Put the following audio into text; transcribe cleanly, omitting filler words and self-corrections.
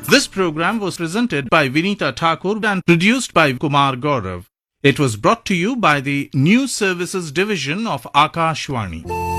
This program was presented by Vinita Thakur and produced by Kumar Gaurav. It was brought to you by the News Services Division of Akashvani.